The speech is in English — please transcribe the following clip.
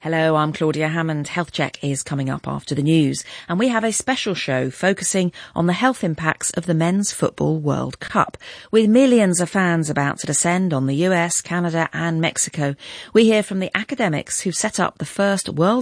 Hello, I'm Claudia Hammond. Health Check is coming up after the news, and we have a special show focusing on the health impacts of the Men's Football World Cup. With millions of fans about to descend on the US, Canada and Mexico, we hear from the academics who set up the first World